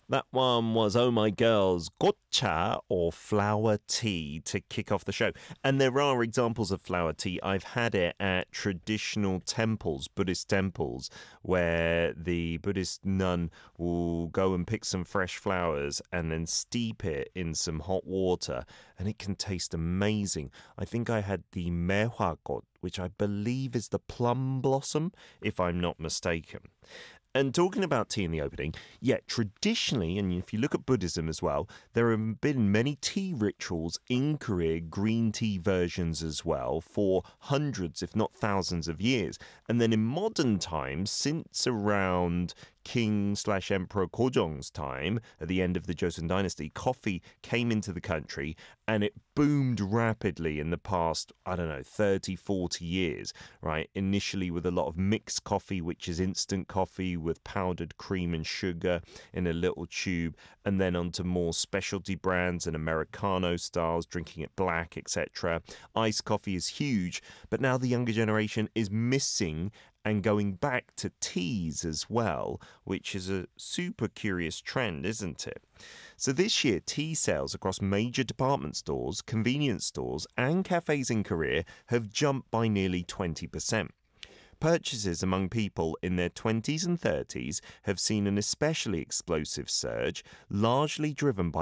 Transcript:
That one was Oh My Girl's Gotcha or flower tea to kick off the show. And there are examples of flower tea. I've had it at traditional temples, Buddhist temples, where the Buddhist nun will go and pick some fresh flowers and then steep it in some hot water. And it can taste amazing. I think I had the mehwagot, which I believe is the plum blossom, if I'm not mistaken. And talking about tea in the opening, yeah, traditionally, and if you look at Buddhism as well, there have been many tea rituals in Korea, green tea versions as well, for hundreds, if not thousands of years. And then in modern times, since around King/Emperor Gojong's time, at the end of the Joseon Dynasty, coffee came into the country and it boomed rapidly in the past, I don't know, 30, 40 years, right? Initially with a lot of mixed coffee, which is instant coffee with powdered cream and sugar in a little tube, and then onto more specialty brands and Americano styles, drinking it black, etc. Iced coffee is huge, but now the younger generation is missing and going back to teas as well, which is a super curious trend, isn't it? So this year, tea sales across major department stores, convenience stores, and cafes in Korea have jumped by nearly 20%. Purchases among people in their 20s and 30s have seen an especially explosive surge, largely driven by